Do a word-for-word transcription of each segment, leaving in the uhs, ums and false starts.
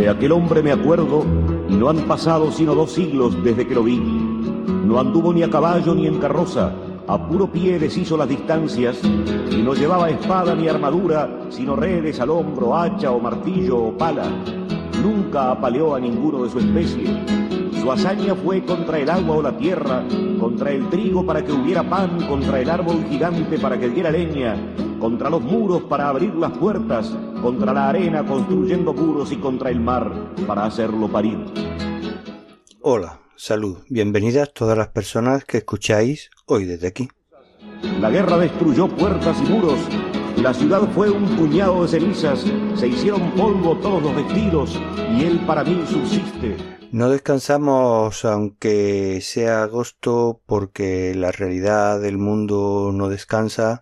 De aquel hombre me acuerdo, y no han pasado sino dos siglos desde que lo vi. No anduvo ni a caballo ni en carroza, a puro pie deshizo las distancias, y no llevaba espada ni armadura, sino redes al hombro, hacha o martillo o pala. Nunca apaleó a ninguno de su especie. Su hazaña fue contra el agua o la tierra, contra el trigo para que hubiera pan, contra el árbol gigante para que diera leña, contra los muros para abrir las puertas, contra la arena construyendo muros y contra el mar para hacerlo parir. Hola, salud, bienvenidas todas las personas que escucháis hoy desde aquí. La guerra destruyó puertas y muros, la ciudad fue un puñado de cenizas, se hicieron polvo todos los vestidos y él para mí subsiste. No descansamos aunque sea agosto porque la realidad del mundo no descansa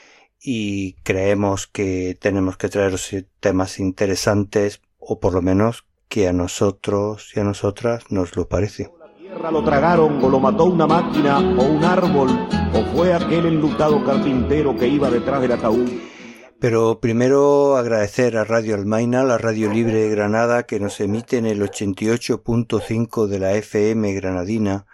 y creemos que tenemos que traeros temas interesantes o por lo menos que a nosotros y a nosotras nos lo parece. La tierra lo tragaron o lo mató una máquina o un árbol o fue aquel enlutado carpintero que iba detrás del ataúd. Pero primero agradecer a Radio Almaina, la radio libre de Granada, que nos emite en el ochenta y ocho punto cinco de la F M granadina,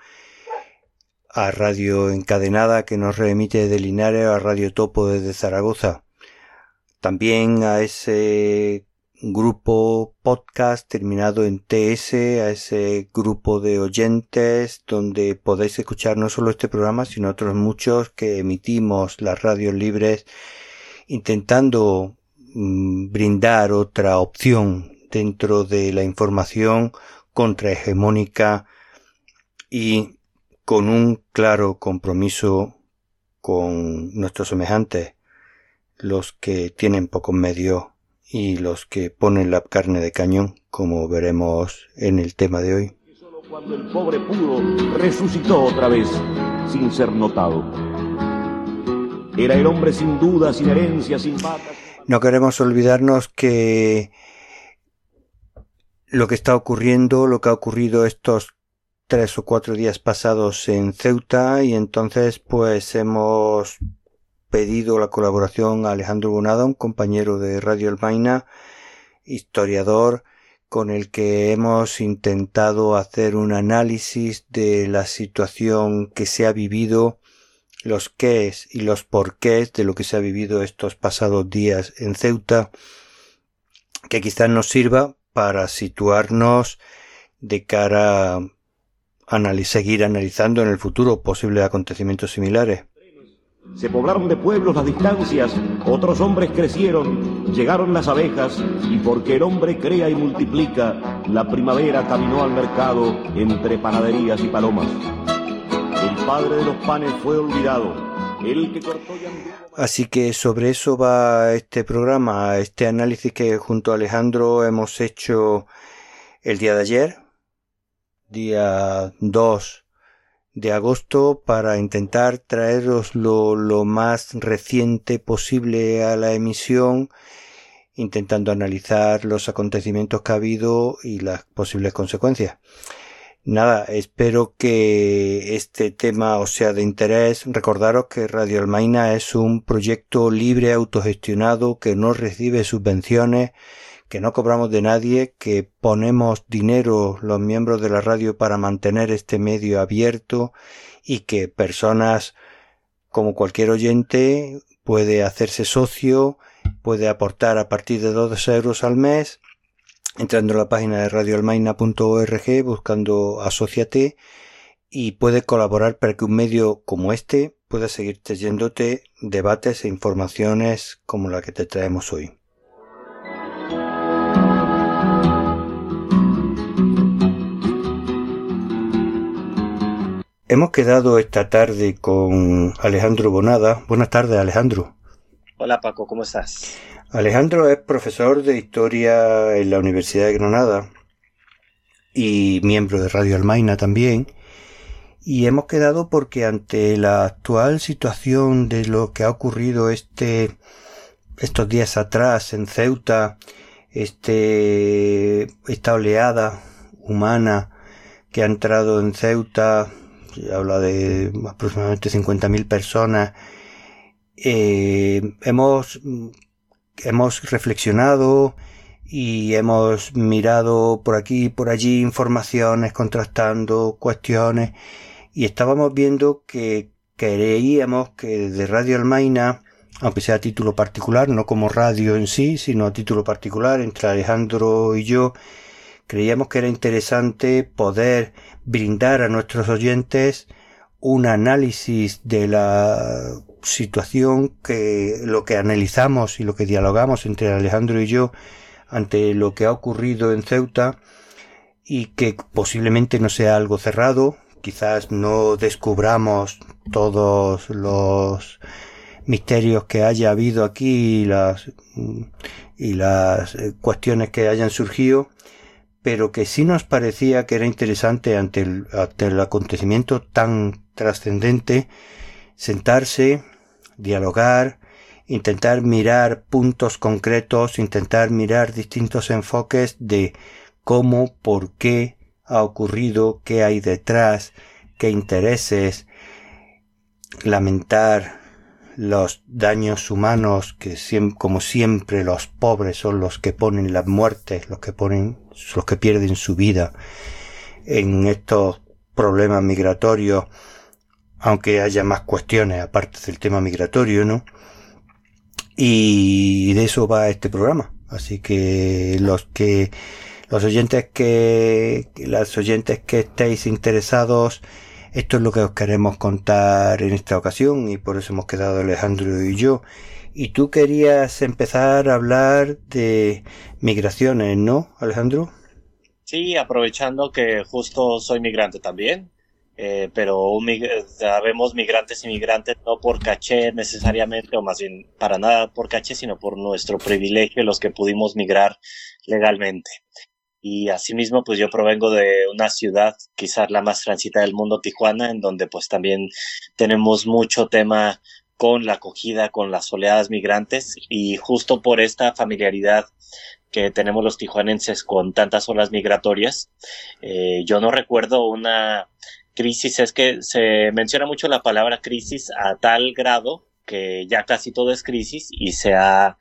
a Radio Encadenada, que nos reemite de Linares, a Radio Topo desde Zaragoza. También a ese grupo podcast terminado en T S, a ese grupo de oyentes donde podéis escuchar no solo este programa, sino otros muchos que emitimos las radios libres, intentando mmm, brindar otra opción dentro de la información contrahegemónica y con un claro compromiso con nuestros semejantes, los que tienen pocos medios y los que ponen la carne de cañón, como veremos en el tema de hoy. Solo cuando el pobre pudo, resucitó otra vez, sin ser notado. Era el hombre sin duda, sin herencia, sin patas. No queremos olvidarnos que lo que está ocurriendo, lo que ha ocurrido estos tres o cuatro días pasados en Ceuta, y entonces pues hemos pedido la colaboración a Alejandro Bonada, un compañero de Radio Almaina, historiador, con el que hemos intentado hacer un análisis de la situación que se ha vivido, los qués y los porqués de lo que se ha vivido estos pasados días en Ceuta, que quizás nos sirva para situarnos de cara a analiz- seguir analizando en el futuro posibles acontecimientos similares. Se poblaron de pueblos las distancias, otros hombres crecieron, llegaron las abejas, y porque el hombre crea y multiplica, la primavera caminó al mercado entre panaderías y palomas. El padre de los panes fue olvidado, el que cortó y anduvo... Así que sobre eso va este programa, este análisis que junto a Alejandro hemos hecho el día de ayer, día dos de agosto, para intentar traeros lo, lo más reciente posible a la emisión, intentando analizar los acontecimientos que ha habido y las posibles consecuencias. Nada, espero que este tema os sea de interés. Recordaros que Radio Almaina es un proyecto libre, autogestionado, que no recibe subvenciones, que no cobramos de nadie, que ponemos dinero los miembros de la radio para mantener este medio abierto y que personas como cualquier oyente puede hacerse socio, puede aportar a partir de dos euros al mes, entrando en la página de radio almaina punto org, buscando Asóciate, y puede colaborar para que un medio como este pueda seguir trayéndote debates e informaciones como la que te traemos hoy. Hemos quedado esta tarde con Alejandro Bonada. Buenas tardes, Alejandro. Hola Paco, ¿cómo estás? Alejandro es profesor de Historia en la Universidad de Granada y miembro de Radio Almaina también. Y hemos quedado porque ante la actual situación de lo que ha ocurrido este estos días atrás en Ceuta, este esta oleada humana que ha entrado en Ceuta, se habla de aproximadamente cincuenta mil personas, eh, hemos hemos reflexionado y hemos mirado por aquí y por allí informaciones, contrastando cuestiones, y estábamos viendo que creíamos que desde Radio Almaina, aunque sea a título particular, no como radio en sí, sino a título particular, entre Alejandro y yo, creíamos que era interesante poder brindar a nuestros oyentes un análisis de la situación, que lo que analizamos y lo que dialogamos entre Alejandro y yo ante lo que ha ocurrido en Ceuta, y que posiblemente no sea algo cerrado. Quizás no descubramos todos los misterios que haya habido aquí y las, y las cuestiones que hayan surgido, pero que sí nos parecía que era interesante ante el, ante el acontecimiento tan trascendente sentarse, dialogar, intentar mirar puntos concretos, intentar mirar distintos enfoques de cómo, por qué ha ocurrido, qué hay detrás, qué intereses, lamentar los daños humanos, que siempre, como siempre los pobres son los que ponen las muertes, los que ponen, los que pierden su vida en estos problemas migratorios, aunque haya más cuestiones aparte del tema migratorio, ¿no? Y de eso va este programa. Así que los que, los oyentes que, las oyentes que estéis interesados, esto es lo que os queremos contar en esta ocasión, y por eso hemos quedado Alejandro y yo. Y tú querías empezar a hablar de migraciones, ¿no, Alejandro? Sí, aprovechando que justo soy migrante también, eh, pero un mig- sabemos migrantes y migrantes no por caché necesariamente, o más bien para nada por caché, sino por nuestro privilegio, los que pudimos migrar legalmente. Y asimismo, pues yo provengo de una ciudad, quizás la más transitada del mundo, Tijuana, en donde pues también tenemos mucho tema con la acogida, con las oleadas migrantes, y justo por esta familiaridad que tenemos los tijuanenses con tantas olas migratorias, eh, yo no recuerdo una crisis. Es que se menciona mucho la palabra crisis a tal grado que ya casi todo es crisis, y se ha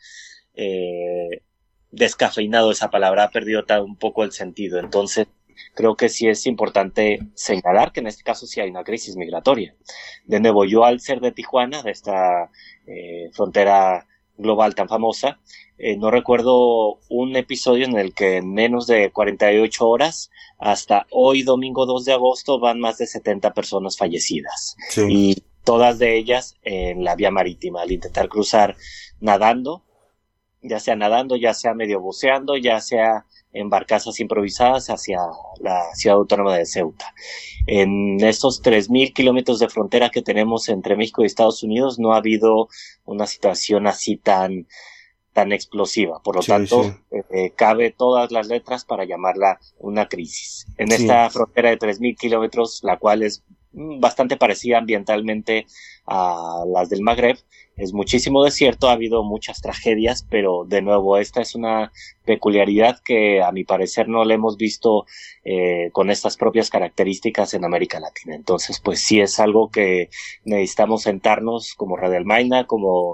eh, descafeinado esa palabra, ha perdido un poco el sentido. Entonces creo que sí es importante señalar que en este caso sí hay una crisis migratoria. De nuevo, yo al ser de Tijuana, de esta eh, frontera global tan famosa, eh, no recuerdo un episodio en el que en menos de cuarenta y ocho horas, hasta hoy domingo dos de agosto, van más de setenta personas fallecidas. Sí. Y todas de ellas en la vía marítima, al intentar cruzar nadando, ya sea nadando, ya sea medio buceando, ya sea en barcazas improvisadas hacia la ciudad autónoma de Ceuta. En estos tres mil kilómetros de frontera que tenemos entre México y Estados Unidos, no ha habido una situación así tan, tan explosiva. Por lo Sí, tanto, sí. eh, cabe todas las letras para llamarla una crisis. En Sí. esta frontera de tres mil kilómetros, la cual es bastante parecida ambientalmente a las del Magreb, es muchísimo desierto, ha habido muchas tragedias, pero de nuevo esta es una peculiaridad que a mi parecer no la hemos visto eh, con estas propias características en América Latina. Entonces pues sí es algo que necesitamos sentarnos como Radio Almaina, como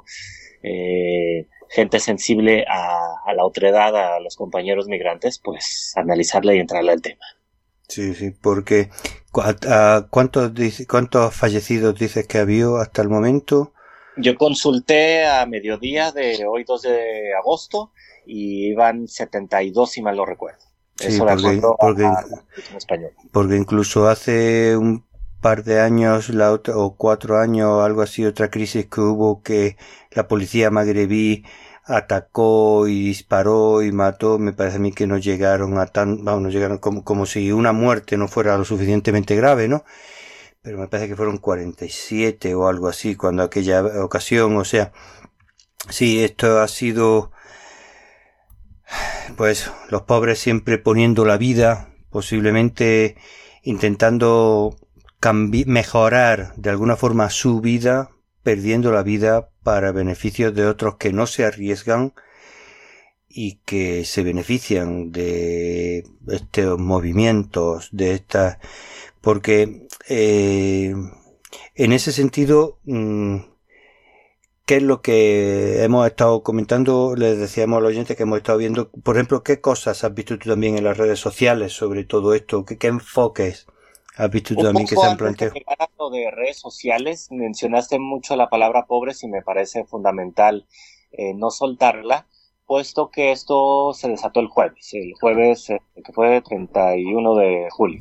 eh, gente sensible a, a la otredad, a los compañeros migrantes, pues analizarla y entrarle al tema. Sí, sí, porque ¿cu- a- ¿cuántos, dice- cuántos fallecidos dices que ha habido hasta el momento? Yo consulté a mediodía de hoy dos de agosto y iban setenta y dos, si mal no recuerdo. Sí, Eso de porque, acuerdo porque, a, a la Constitución española. porque incluso hace un par de años, la otra, o cuatro años, algo así, otra crisis que hubo, que la policía magrebí atacó y disparó y mató, me parece a mí que no llegaron a tan, vamos, no llegaron como, como si una muerte no fuera lo suficientemente grave, ¿no? Pero me parece que fueron cuarenta y siete o algo así cuando aquella ocasión, o sea, sí, esto ha sido, pues, los pobres siempre poniendo la vida, posiblemente intentando cambi- mejorar de alguna forma su vida, perdiendo la vida para beneficios de otros que no se arriesgan y que se benefician de estos movimientos, de estas, porque eh, en ese sentido, mmm, ¿qué es lo que hemos estado comentando? Les decíamos a los oyentes que hemos estado viendo, por ejemplo, ¿qué cosas has visto tú también en las redes sociales sobre todo esto? ¿Qué, qué enfoques has visto tú Un también que poco se han antes de planteado? llegar a lo de redes sociales, mencionaste mucho la palabra pobres y me parece fundamental eh, no soltarla, puesto que esto se desató el jueves, el jueves eh, que fue treinta y uno de julio.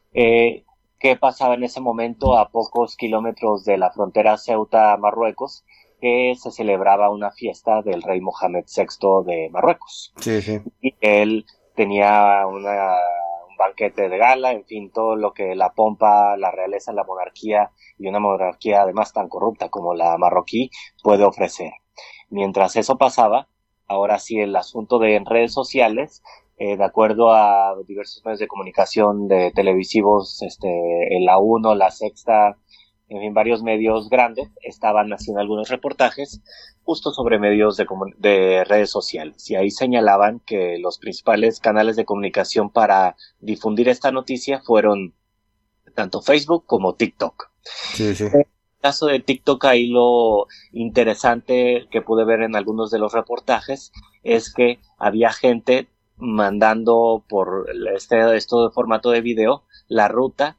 Eh, ¿Qué pasaba en ese momento a pocos kilómetros de la frontera Ceuta-Marruecos? Que se celebraba una fiesta del rey Mohamed sexto de Marruecos. Sí, sí. Y él tenía una, un banquete de gala, en fin, todo lo que la pompa, la realeza, la monarquía, y una monarquía además tan corrupta como la marroquí, puede ofrecer. Mientras eso pasaba, ahora sí el asunto de en redes sociales, eh, de acuerdo a diversos medios de comunicación de televisivos, este, la uno, la Sexta, en fin, varios medios grandes estaban haciendo algunos reportajes justo sobre medios de, de redes sociales, y ahí señalaban que los principales canales de comunicación para difundir esta noticia fueron tanto Facebook como TikTok. Sí, sí. En el caso de TikTok, ahí lo interesante que pude ver en algunos de los reportajes es que había gente mandando por este esto de formato de video la ruta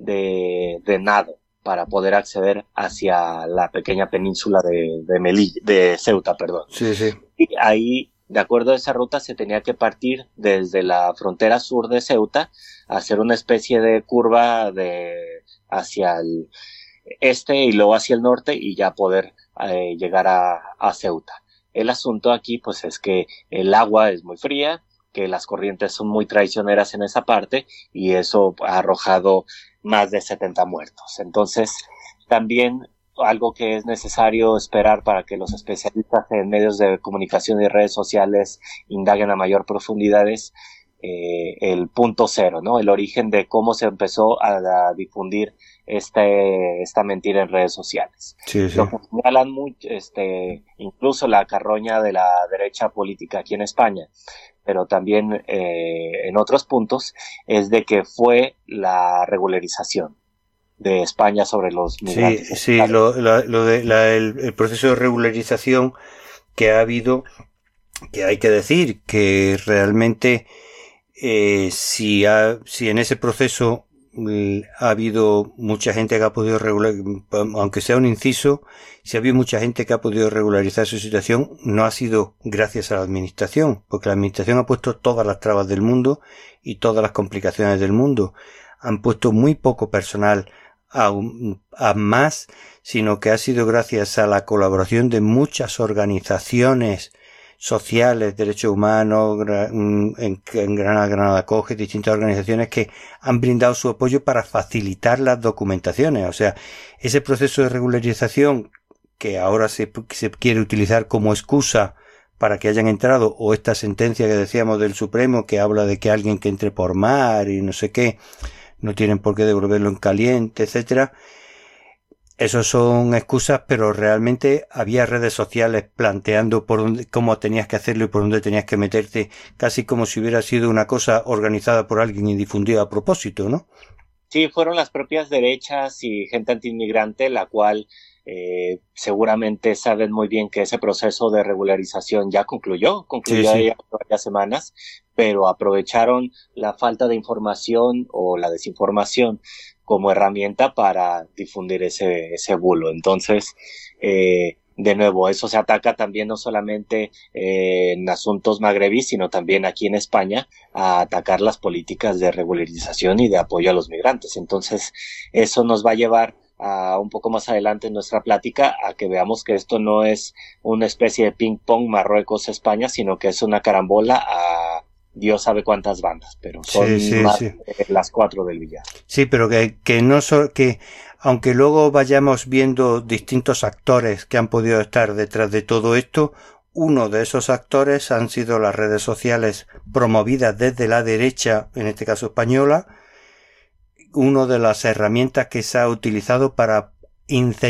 de, de nado para poder acceder hacia la pequeña península de, de Melilla, de Ceuta, perdón. Sí, sí. Y ahí, de acuerdo a esa ruta, se tenía que partir desde la frontera sur de Ceuta, hacer una especie de curva de hacia el este y luego hacia el norte y ya poder eh, llegar a, a Ceuta. El asunto aquí, pues, es que el agua es muy fría, que las corrientes son muy traicioneras en esa parte y eso ha arrojado más de setenta muertos. Entonces, también algo que es necesario esperar para que los especialistas en medios de comunicación y redes sociales indaguen a mayor profundidad es eh, el punto cero, ¿no? El origen de cómo se empezó a, a difundir este, esta mentira en redes sociales. Sí, sí. Lo que señalan mucho, este, incluso la carroña de la derecha política aquí en España, pero también eh, en otros puntos, es de que fue la regularización de España sobre los migrantes. Sí, sí, lo, la, lo de, la, el, el proceso de regularización que ha habido, que hay que decir que realmente eh, si, ha, si en ese proceso eh, ha habido mucha gente que ha podido regular, aunque sea un inciso, si ha habido mucha gente que ha podido regularizar su situación, no ha sido gracias a la administración, porque la administración ha puesto todas las trabas del mundo y todas las complicaciones del mundo. Han puesto muy poco personal a, a más, sino que ha sido gracias a la colaboración de muchas organizaciones sociales, derechos humanos, en, en Granada, Granada Coge, distintas organizaciones que han brindado su apoyo para facilitar las documentaciones. O sea, ese proceso de regularización que ahora se, se quiere utilizar como excusa para que hayan entrado, o esta sentencia que decíamos del Supremo que habla de que alguien que entre por mar y no sé qué, no tienen por qué devolverlo en caliente, etcétera. Esos son excusas, pero realmente había redes sociales planteando por dónde, cómo tenías que hacerlo y por dónde tenías que meterte, casi como si hubiera sido una cosa organizada por alguien y difundida a propósito, ¿no? Sí, fueron las propias derechas y gente antiinmigrante, la cual eh, seguramente saben muy bien que ese proceso de regularización ya concluyó, concluyó sí, sí. ya varias semanas, pero aprovecharon la falta de información o la desinformación como herramienta para difundir ese, ese bulo. Entonces, eh, de nuevo, eso se ataca también no solamente eh, en asuntos magrebíes, sino también aquí en España, a atacar las políticas de regularización y de apoyo a los migrantes. Entonces, eso nos va a llevar a un poco más adelante en nuestra plática a que veamos que esto no es una especie de ping-pong Marruecos-España, sino que es una carambola a Dios sabe cuántas bandas, pero son sí, sí, más sí. de las cuatro del billar. Sí, pero que, que no so, que aunque luego vayamos viendo distintos actores que han podido estar detrás de todo esto, uno de esos actores han sido las redes sociales promovidas desde la derecha, en este caso española, una de las herramientas que se ha utilizado para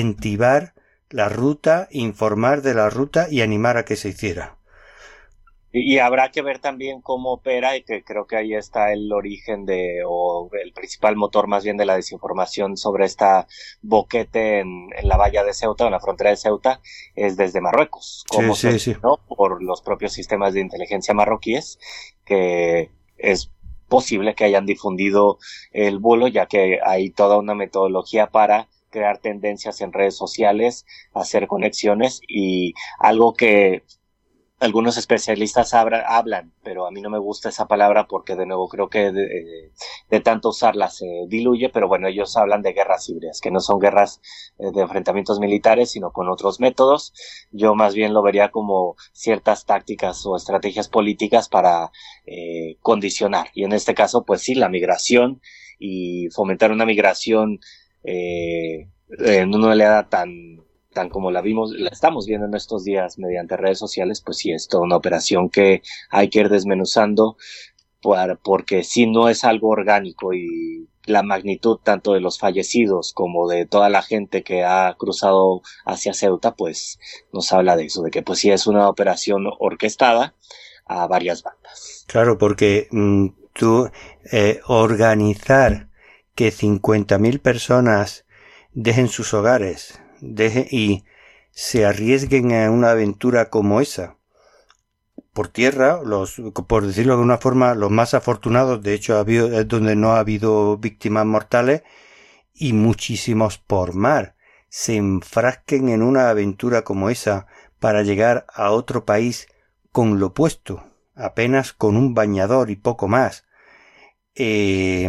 incentivar la ruta, informar de la ruta y animar a que se hiciera. Y habrá que ver también cómo opera, y que creo que ahí está el origen de, o el principal motor más bien de la desinformación sobre esta boquete en, en la valla de Ceuta, en la frontera de Ceuta, es desde Marruecos. Cómo Sí, se sí, sí. ¿no? por los propios sistemas de inteligencia marroquíes, que es posible que hayan difundido el bulo, ya que hay toda una metodología para crear tendencias en redes sociales, hacer conexiones, y algo que algunos especialistas habla, hablan, pero a mí no me gusta esa palabra porque de nuevo creo que de, de tanto usarla se diluye, pero bueno, ellos hablan de guerras híbridas, que no son guerras eh, de enfrentamientos militares, sino con otros métodos. Yo más bien lo vería como ciertas tácticas o estrategias políticas para eh, condicionar, y en este caso, pues sí, la migración, y fomentar una migración eh, en una oleada tan tan como la vimos, la estamos viendo en estos días mediante redes sociales, pues sí, es toda una operación que hay que ir desmenuzando, para, porque si no es algo orgánico, y la magnitud tanto de los fallecidos como de toda la gente que ha cruzado hacia Ceuta, pues nos habla de eso, de que pues sí es una operación orquestada a varias bandas. Claro, porque mmm, tú eh, organizar que cincuenta mil personas dejen sus hogares, deje, y se arriesguen a una aventura como esa por tierra, los, por decirlo de una forma, los más afortunados, de hecho ha habido, es donde no ha habido víctimas mortales, y muchísimos por mar, se enfrasquen en una aventura como esa para llegar a otro país con lo puesto, apenas con un bañador y poco más. Eh,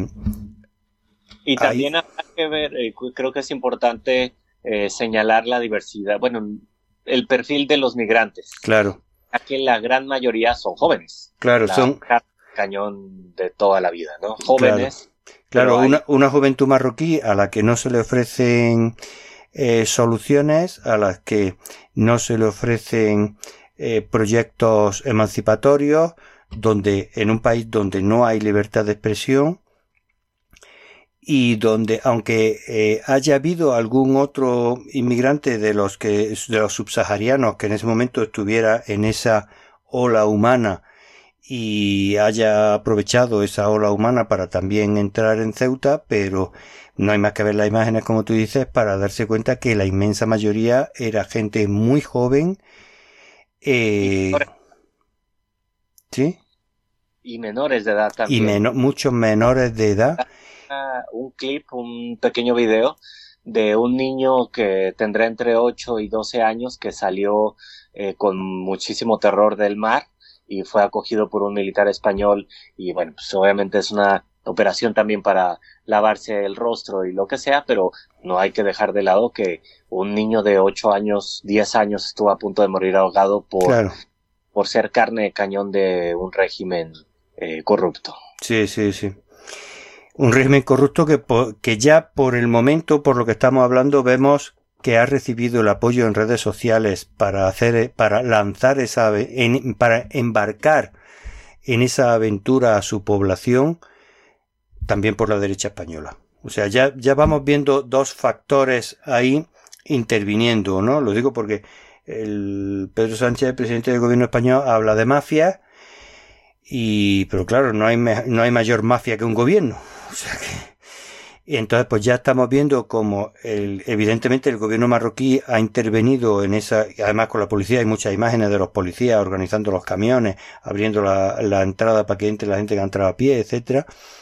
y también hay que ver, eh, creo que es importante Eh, señalar la diversidad, bueno, el perfil de los migrantes. Claro. Ya que la gran mayoría son jóvenes. Claro, la son cañón de toda la vida, ¿no? Jóvenes. Claro, claro hay... una, una juventud marroquí a la que no se le ofrecen eh, soluciones, a las que no se le ofrecen eh, proyectos emancipatorios, donde en un país donde no hay libertad de expresión, y donde, aunque eh, haya habido algún otro inmigrante de los que de los subsaharianos que en ese momento estuviera en esa ola humana y haya aprovechado esa ola humana para también entrar en Ceuta, pero no hay más que ver las imágenes, como tú dices, para darse cuenta que la inmensa mayoría era gente muy joven. Eh, ¿Sí? Y menores de edad también. Y meno- muchos menores de edad. Un clip, un pequeño video de un niño que tendrá entre ocho y doce años, que salió eh, con muchísimo terror del mar y fue acogido por un militar español, y bueno, pues obviamente es una operación también para lavarse el rostro y lo que sea, pero no hay que dejar de lado que un niño de ocho años, diez años estuvo a punto de morir ahogado por, claro. por ser carne de cañón de un régimen eh, corrupto. Sí, sí, sí. Un régimen corrupto que, que ya por el momento, por lo que estamos hablando, vemos que ha recibido el apoyo en redes sociales para hacer, para lanzar esa, en, para embarcar en esa aventura a su población, también por la derecha española. O sea, ya, ya vamos viendo dos factores ahí interviniendo, ¿no? Lo digo porque el Pedro Sánchez, el presidente del gobierno español, habla de mafia, y, pero claro, no hay, no hay mayor mafia que un gobierno. O sea que, y entonces pues ya estamos viendo como el, evidentemente el gobierno marroquí ha intervenido en esa, además con la policía, hay muchas imágenes de los policías organizando los camiones, abriendo la, la entrada para que entre la gente que ha entrado a pie, etcétera.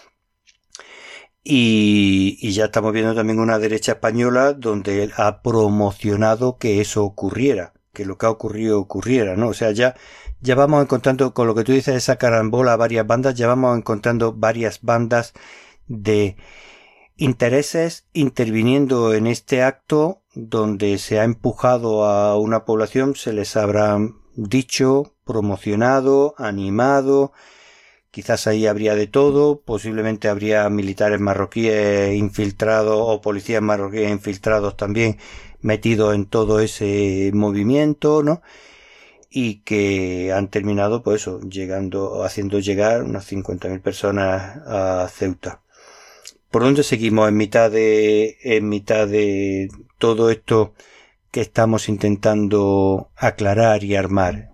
Y, y ya estamos viendo también una derecha española donde él ha promocionado que eso ocurriera, que lo que ha ocurrido ocurriera, ¿no? O sea, ya, ya vamos encontrando, con lo que tú dices, esa carambola, varias bandas, ya vamos encontrando varias bandas de intereses interviniendo en este acto donde se ha empujado a una población, se les habrá dicho, promocionado, animado, quizás ahí habría de todo, posiblemente habría militares marroquíes infiltrados o policías marroquíes infiltrados también metidos en todo ese movimiento, ¿no? Y que han terminado, pues eso, llegando, haciendo llegar unas cincuenta mil personas a Ceuta. ¿Por dónde seguimos en mitad de, en mitad de todo esto que estamos intentando aclarar y armar?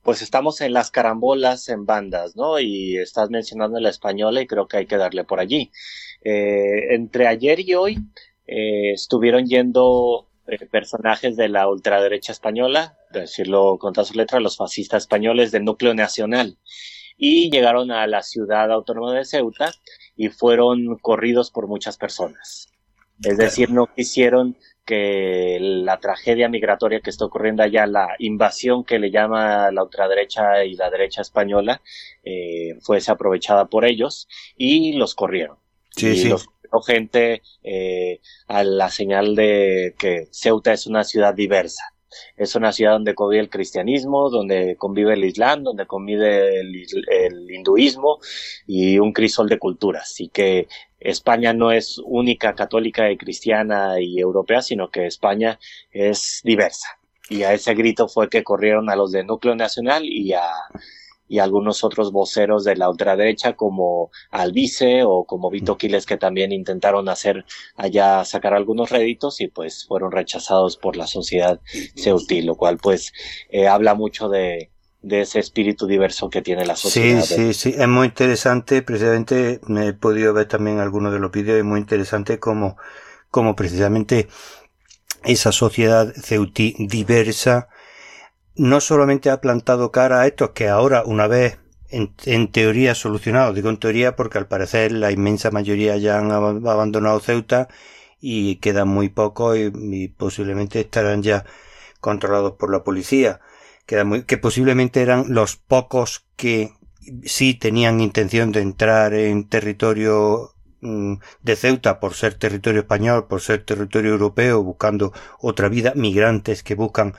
Pues estamos en las carambolas en bandas, ¿no? Y estás mencionando la española y creo que hay que darle por allí. Eh, entre ayer y hoy eh, estuvieron yendo eh, personajes de la ultraderecha española, de decirlo con todas sus letras, los fascistas españoles del núcleo nacional. Y llegaron a la ciudad autónoma de Ceuta y fueron corridos por muchas personas. Es decir, no quisieron que la tragedia migratoria que está ocurriendo allá, la invasión que le llama la ultraderecha y la derecha española, eh, fuese aprovechada por ellos y los corrieron. Sí, y sí. los corrió gente eh, a la señal de que Ceuta es una ciudad diversa. Es una ciudad donde convive el cristianismo, donde convive el islam, donde convive el, el hinduismo y un crisol de culturas. Así que España no es única católica y cristiana y europea, sino que España es diversa. Y a ese grito fue que corrieron a los del núcleo nacional y a, y a algunos otros voceros de la ultraderecha como Albice o como Vito Quiles, que también intentaron hacer allá, sacar algunos réditos y pues fueron rechazados por la sociedad ceutí, lo cual pues eh, habla mucho de de ese espíritu diverso que tiene la sociedad. Sí, sí, sí, es muy interesante, precisamente me he podido ver también algunos de los vídeos, es muy interesante como, como precisamente esa sociedad ceutí diversa no solamente ha plantado cara a estos que ahora, una vez en, en teoría solucionado, digo en teoría porque al parecer la inmensa mayoría ya han ab- abandonado Ceuta y quedan muy pocos y, y posiblemente estarán ya controlados por la policía. Que, muy, que posiblemente eran los pocos que sí tenían intención de entrar en territorio mm, de Ceuta por ser territorio español, por ser territorio europeo, buscando otra vida, migrantes que buscan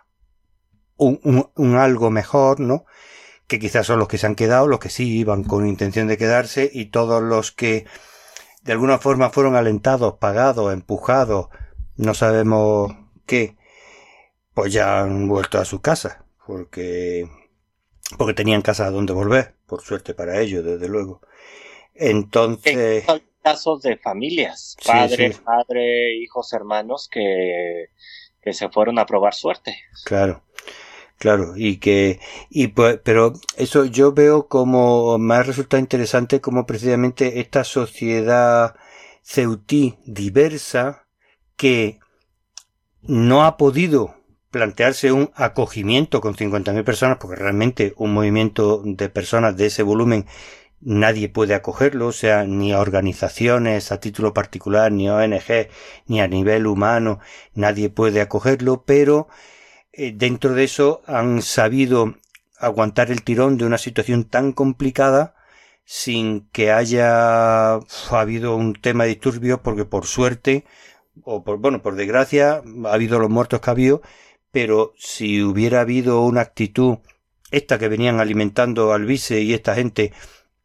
un, un, un algo mejor, ¿no? Que quizás son los que se han quedado, los que sí iban con intención de quedarse y todos los que de alguna forma fueron alentados, pagados, empujados, no sabemos qué, pues ya han vuelto a su casa, porque porque tenían casa a donde volver, por suerte para ellos, desde luego. Entonces... Hay casos de familias, Sí, padre, sí. padre, hijos, hermanos, que, que se fueron a probar suerte. Claro, claro, y que, y pues, pero eso yo veo como, me ha resultado interesante como precisamente esta sociedad ceutí diversa que no ha podido plantearse un acogimiento con cincuenta mil personas, porque realmente un movimiento de personas de ese volumen nadie puede acogerlo, o sea, ni a organizaciones a título particular, ni a O N G, ni a nivel humano, nadie puede acogerlo, pero eh, dentro de eso han sabido aguantar el tirón de una situación tan complicada sin que haya uf, habido un tema de disturbios, porque por suerte o por, bueno, por desgracia ha habido los muertos que ha habido, pero si hubiera habido una actitud, esta que venían alimentando al vice y esta gente,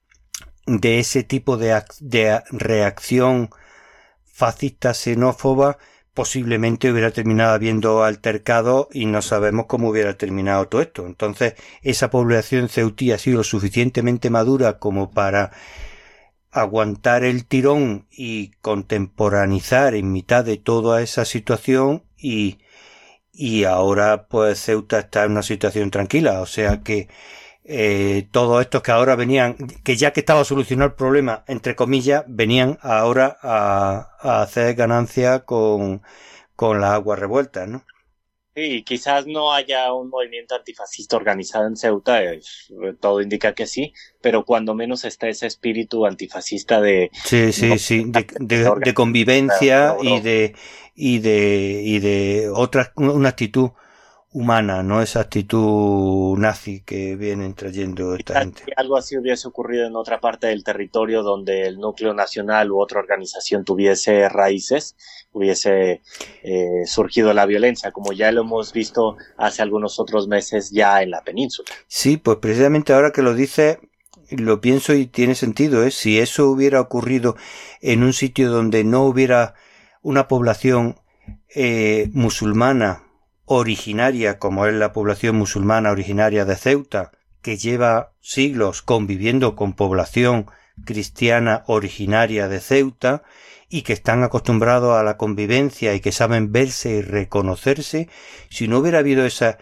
de ese tipo de, de reacción fascista xenófoba, posiblemente hubiera terminado habiendo altercado y no sabemos cómo hubiera terminado todo esto. Entonces, esa población ceutí ha sido lo suficientemente madura como para aguantar el tirón y contemporaneizar en mitad de toda esa situación y, y ahora pues Ceuta está en una situación tranquila, o sea que eh, todos estos que ahora venían, que ya que estaba solucionado el problema, entre comillas, venían ahora a, a hacer ganancia con, con las aguas revueltas, ¿no? Sí, quizás no haya un movimiento antifascista organizado en Ceuta, eh, todo indica que sí, pero cuando menos está ese espíritu antifascista de... Sí, sí, no, sí, de, de, de convivencia no, no. y de, y de, y de otra, una actitud humana, no esa actitud nazi que vienen trayendo esta gente. Si algo así hubiese ocurrido en otra parte del territorio donde el núcleo nacional u otra organización tuviese raíces, hubiese eh, surgido la violencia, como ya lo hemos visto hace algunos otros meses ya en la península. Sí, pues precisamente ahora que lo dices, lo pienso y tiene sentido, ¿eh? Si eso hubiera ocurrido en un sitio donde no hubiera una población eh, musulmana originaria, como es la población musulmana originaria de Ceuta, que lleva siglos conviviendo con población cristiana originaria de Ceuta y que están acostumbrados a la convivencia y que saben verse y reconocerse, si no hubiera habido esa,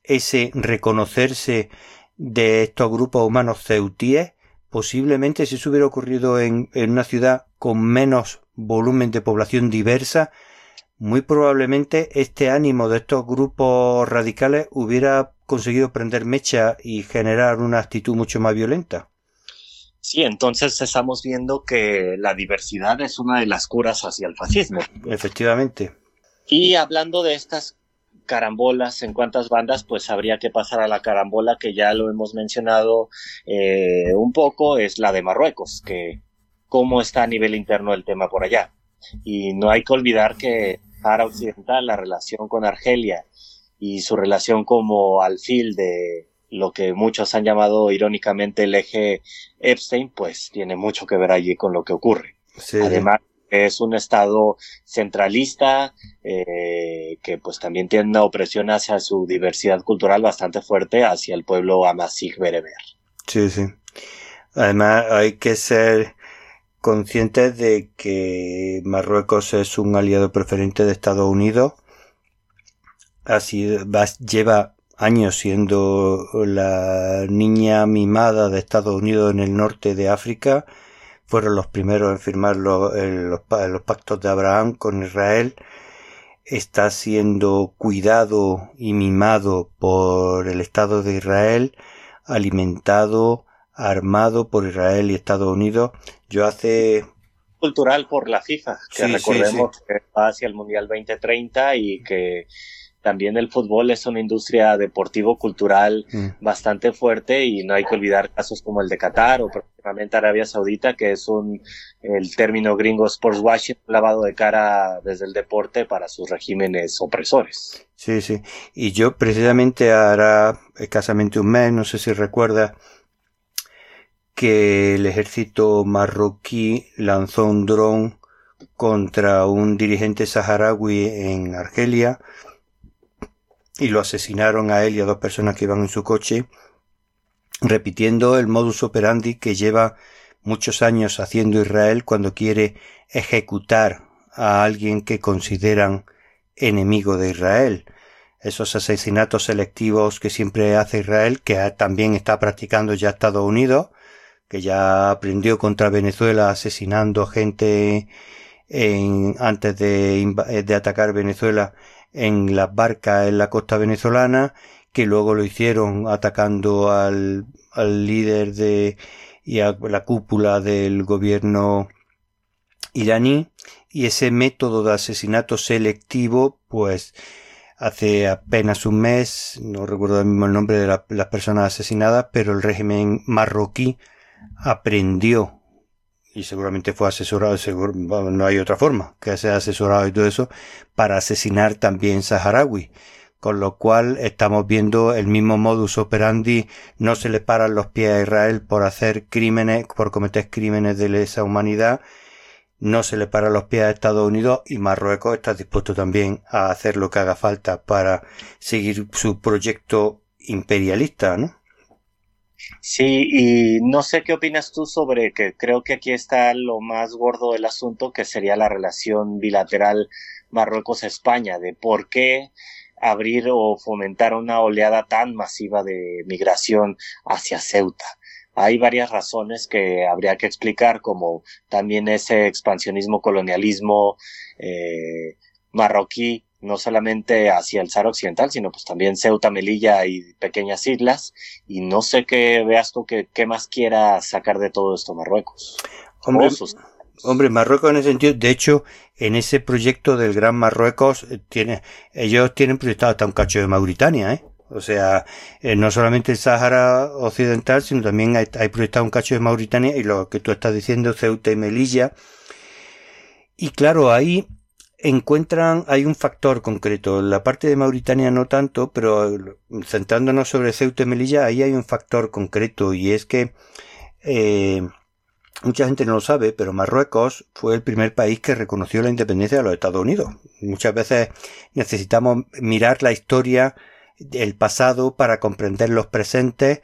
ese reconocerse de estos grupos humanos ceutíes, posiblemente si eso hubiera ocurrido en, en una ciudad con menos volumen de población diversa, muy probablemente este ánimo de estos grupos radicales hubiera conseguido prender mecha y generar una actitud mucho más violenta. Sí, entonces estamos viendo que la diversidad es una de las curas hacia el fascismo. Efectivamente. Y hablando de estas carambolas en cuantas bandas, pues habría que pasar a la carambola que ya lo hemos mencionado eh, un poco, es la de Marruecos, que cómo está a nivel interno el tema por allá. Y no hay que olvidar que Sahara Occidental, la relación con Argelia y su relación como alfil de lo que muchos han llamado irónicamente el eje Epstein, pues tiene mucho que ver allí con lo que ocurre. Sí. Además, es un estado centralista eh, que pues también tiene una opresión hacia su diversidad cultural bastante fuerte hacia el pueblo amazigh bereber. Sí, sí. Además hay que ser conscientes de que Marruecos es un aliado preferente de Estados Unidos. Así va, lleva años siendo la niña mimada de Estados Unidos en el norte de África. Fueron los primeros en firmar los, los, los pactos de Abraham con Israel. Está siendo cuidado y mimado por el Estado de Israel, alimentado, armado por Israel y Estados Unidos. Yo hace... cultural por la FIFA, que sí, recordemos sí, sí. que va hacia el Mundial veinte treinta y que también el fútbol es una industria deportivo-cultural mm. bastante fuerte y no hay que olvidar casos como el de Qatar o próximamente Arabia Saudita, que es un, el término gringo sports washing, lavado de cara desde el deporte para sus regímenes opresores. Sí, sí. Y yo precisamente hará escasamente un mes, no sé si recuerdas, que el ejército marroquí lanzó un dron contra un dirigente saharaui en Argelia y lo asesinaron a él y a dos personas que iban en su coche, repitiendo el modus operandi que lleva muchos años haciendo Israel cuando quiere ejecutar a alguien que consideran enemigo de Israel. Esos asesinatos selectivos que siempre hace Israel, que también está practicando ya Estados Unidos, que ya aprendió contra Venezuela asesinando gente en, antes de, de atacar Venezuela en las barcas en la costa venezolana, que luego lo hicieron atacando al, al líder de y a la cúpula del gobierno iraní, y ese método de asesinato selectivo, pues hace apenas un mes, no recuerdo el mismo el nombre de la, las personas asesinadas, pero el régimen marroquí aprendió, y seguramente fue asesorado, seguro, no hay otra forma que sea asesorado y todo eso, para asesinar también saharaui, con lo cual estamos viendo el mismo modus operandi. No se le paran los pies a Israel por hacer crímenes, por cometer crímenes de lesa humanidad, no se le paran los pies a Estados Unidos, y Marruecos está dispuesto también a hacer lo que haga falta para seguir su proyecto imperialista, ¿no? Sí, y no sé qué opinas tú sobre, que creo que aquí está lo más gordo del asunto, que sería la relación bilateral Marruecos-España, de por qué abrir o fomentar una oleada tan masiva de migración hacia Ceuta. Hay varias razones que habría que explicar, como también ese expansionismo, colonialismo eh, marroquí, no solamente hacia el Sahara Occidental, sino pues también Ceuta, Melilla y pequeñas islas, y no sé qué veas tú que qué más quiera sacar de todo esto Marruecos. Hombre, hombre, Marruecos en ese sentido, de hecho, en ese proyecto del Gran Marruecos, tiene, ellos tienen proyectado hasta un cacho de Mauritania, ¿eh? O sea, eh, no solamente el Sahara Occidental, sino también hay, hay proyectado un cacho de Mauritania, y lo que tú estás diciendo, Ceuta y Melilla. Y claro, ahí encuentran, hay un factor concreto, la parte de Mauritania no tanto, pero centrándonos sobre Ceuta y Melilla, ahí hay un factor concreto, y es que eh, mucha gente no lo sabe, pero Marruecos fue el primer país que reconoció la independencia de los Estados Unidos. Muchas veces necesitamos mirar la historia, el pasado, para comprender los presentes.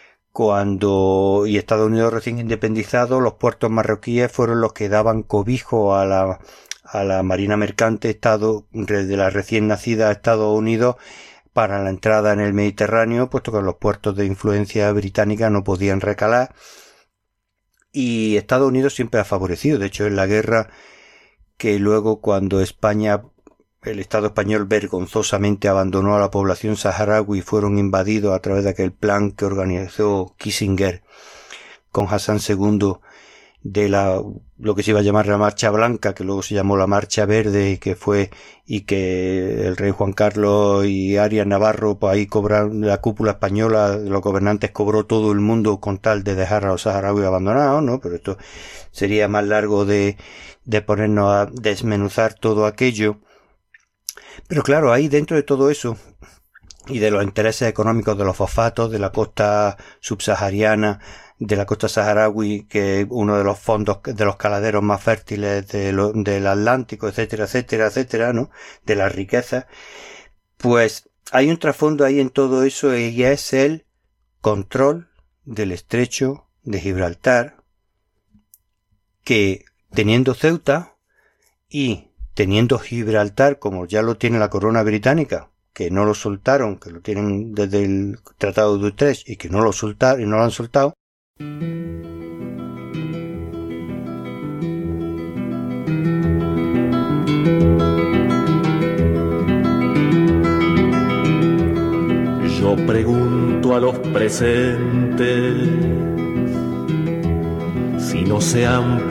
Cuando y Estados Unidos recién independizado, los puertos marroquíes fueron los que daban cobijo a la a la marina mercante estado de la recién nacida Estados Unidos para la entrada en el Mediterráneo, puesto que los puertos de influencia británica no podían recalar, y Estados Unidos siempre ha favorecido. De hecho, en la guerra que luego, cuando España, el Estado español vergonzosamente abandonó a la población saharaui y fueron invadidos a través de aquel plan que organizó Kissinger con Hassan segundo de la, lo que se iba a llamar la Marcha Blanca, que luego se llamó la Marcha Verde, y que fue, y que el rey Juan Carlos y Arias Navarro, pues ahí cobraron, la cúpula española, los gobernantes cobró todo el mundo con tal de dejar a los saharauis abandonados, ¿no? Pero esto sería más largo de, de ponernos a desmenuzar todo aquello. Pero claro, ahí dentro de todo eso, y de los intereses económicos de los fosfatos, de la costa subsahariana, de la costa saharaui, que es uno de los fondos, de los caladeros más fértiles de lo, del Atlántico, etcétera, etcétera, etcétera, ¿no? De las riquezas, pues hay un trasfondo ahí en todo eso, y es el control del estrecho de Gibraltar, que teniendo Ceuta y teniendo Gibraltar, como ya lo tiene la corona británica, que no lo soltaron, que lo tienen desde el Tratado de Utrecht y que no lo soltaron y no lo han soltado. Yo pregunto a los presentes si no se han